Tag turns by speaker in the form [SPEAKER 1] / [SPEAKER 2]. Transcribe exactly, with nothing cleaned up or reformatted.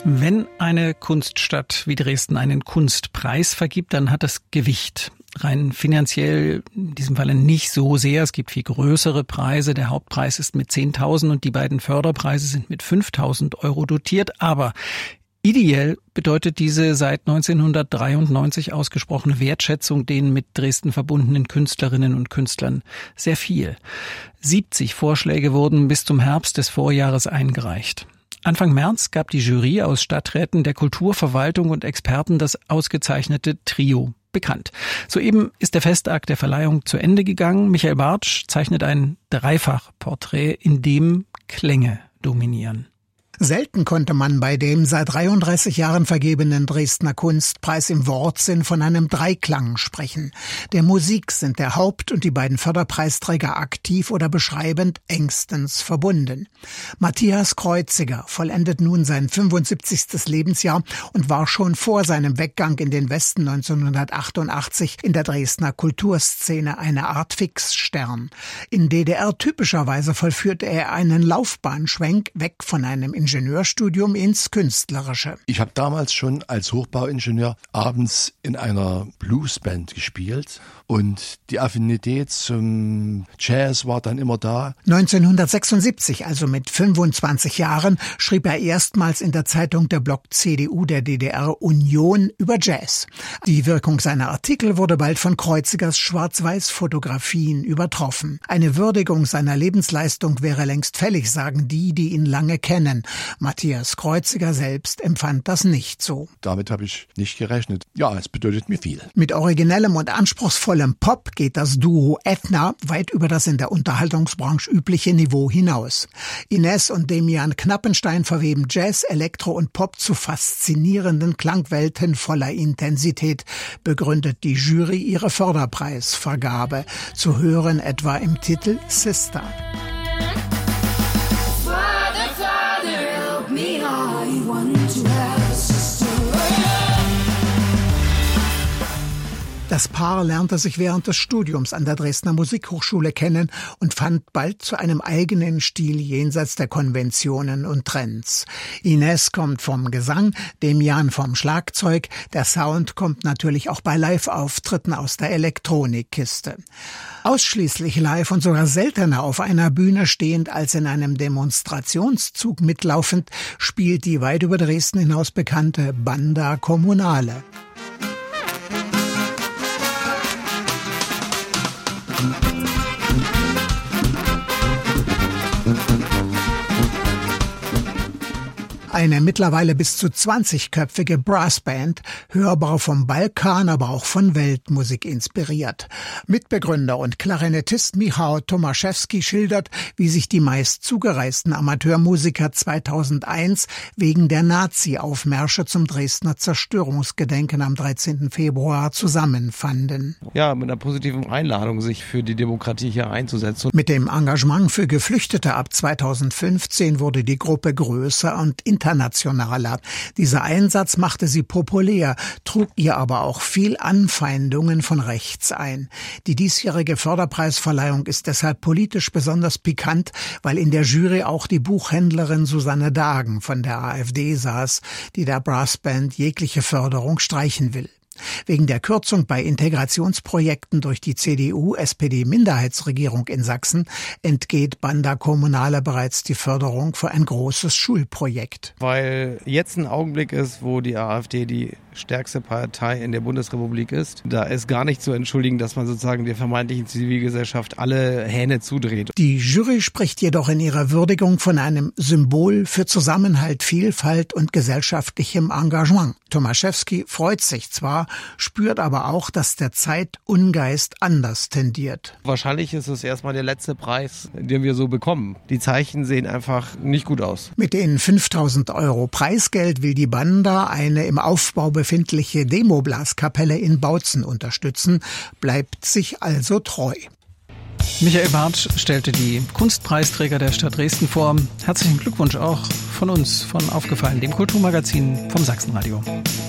[SPEAKER 1] Wenn eine Kunststadt wie Dresden einen Kunstpreis vergibt, dann hat das Gewicht. Rein finanziell in diesem Falle nicht so sehr. Es gibt viel größere Preise. Der Hauptpreis ist mit zehntausend und die beiden Förderpreise sind mit fünftausend Euro dotiert. Aber ideell bedeutet diese seit neunzehnhundertdreiundneunzig ausgesprochene Wertschätzung den mit Dresden verbundenen Künstlerinnen und Künstlern sehr viel. siebzig Vorschläge wurden bis zum Herbst des Vorjahres eingereicht. Anfang März gab die Jury aus Stadträten, der Kulturverwaltung und Experten das ausgezeichnete Trio bekannt. Soeben ist der Festakt der Verleihung zu Ende gegangen. Michael Bartsch zeichnet ein Dreifachporträt, in dem Klänge dominieren.
[SPEAKER 2] Selten konnte man bei dem seit dreiunddreißig Jahren vergebenen Dresdner Kunstpreis im Wortsinn von einem Dreiklang sprechen. Der Musik sind der Haupt- und die beiden Förderpreisträger aktiv oder beschreibend engstens verbunden. Matthias Kreuziger vollendet nun sein fünfundsiebzigstes Lebensjahr und war schon vor seinem Weggang in den Westen neunzehnhundertachtundachtzig in der Dresdner Kulturszene eine Art Fixstern. In D D R typischerweise vollführte er einen Laufbahnschwenk weg von einem Ingenieurstudium ins Künstlerische.
[SPEAKER 3] Ich habe damals schon als Hochbauingenieur abends in einer Bluesband gespielt und die Affinität zum Jazz war dann immer da.
[SPEAKER 2] neunzehnhundertsechsundsiebzig, also mit fünfundzwanzig Jahren, schrieb er erstmals in der Zeitung der Block C D U der D D R Union über Jazz. Die Wirkung seiner Artikel wurde bald von Kreuzigers Schwarz-Weiß-Fotografien übertroffen. Eine Würdigung seiner Lebensleistung wäre längst fällig, sagen die, die ihn lange kennen. Matthias Kreuziger selbst empfand das nicht so.
[SPEAKER 3] Damit habe ich nicht gerechnet. Ja, es bedeutet mir viel.
[SPEAKER 2] Mit originellem und anspruchsvollem Pop geht das Duo Ätna weit über das in der Unterhaltungsbranche übliche Niveau hinaus. Ines und Demian Knappenstein verweben Jazz, Elektro und Pop zu faszinierenden Klangwelten voller Intensität, begründet die Jury ihre Förderpreisvergabe. Zu hören etwa im Titel Sister. Das Paar lernte sich während des Studiums an der Dresdner Musikhochschule kennen und fand bald zu einem eigenen Stil jenseits der Konventionen und Trends. Ines kommt vom Gesang, Demian vom Schlagzeug. Der Sound kommt natürlich auch bei Live-Auftritten aus der Elektronikkiste. Ausschließlich live und sogar seltener auf einer Bühne stehend als in einem Demonstrationszug mitlaufend, spielt die weit über Dresden hinaus bekannte Banda Kommunale. Eine mittlerweile bis zu zwanzigköpfige Brassband, hörbar vom Balkan, aber auch von Weltmusik inspiriert. Mitbegründer und Klarinettist Michał Tomaszewski schildert, wie sich die meist zugereisten Amateurmusiker zweitausendeins wegen der Nazi-Aufmärsche zum Dresdner Zerstörungsgedenken am dreizehnten Februar zusammenfanden.
[SPEAKER 4] Ja, mit einer positiven Einladung, sich für die Demokratie hier einzusetzen.
[SPEAKER 2] Mit dem Engagement für Geflüchtete ab zweitausendfünfzehn wurde die Gruppe größer und internationaler. Dieser Einsatz machte sie populär, trug ihr aber auch viel Anfeindungen von rechts ein. Die diesjährige Förderpreisverleihung ist deshalb politisch besonders pikant, weil in der Jury auch die Buchhändlerin Susanne Dagen von der AfD saß, die der Brassband jegliche Förderung streichen will. Wegen der Kürzung bei Integrationsprojekten durch die C D U-S P D-Minderheitsregierung in Sachsen entgeht Banda Kommunale bereits die Förderung für ein großes Schulprojekt.
[SPEAKER 4] Weil jetzt ein Augenblick ist, wo die AfD die stärkste Partei in der Bundesrepublik ist. Da ist gar nicht zu entschuldigen, dass man sozusagen der vermeintlichen Zivilgesellschaft alle Hähne zudreht.
[SPEAKER 2] Die Jury spricht jedoch in ihrer Würdigung von einem Symbol für Zusammenhalt, Vielfalt und gesellschaftlichem Engagement. Tomaszewski freut sich zwar, spürt aber auch, dass der Zeitungeist anders tendiert.
[SPEAKER 4] Wahrscheinlich ist es erstmal der letzte Preis, den wir so bekommen. Die Zeichen sehen einfach nicht gut aus.
[SPEAKER 2] Mit den fünftausend Euro Preisgeld will die Banda eine im Aufbau befindliche Demoblaskapelle in Bautzen unterstützen, bleibt sich also treu.
[SPEAKER 1] Michael Bartsch stellte die Kunstpreisträger der Stadt Dresden vor. Herzlichen Glückwunsch auch von uns, von Aufgefallen, dem Kulturmagazin vom Sachsenradio.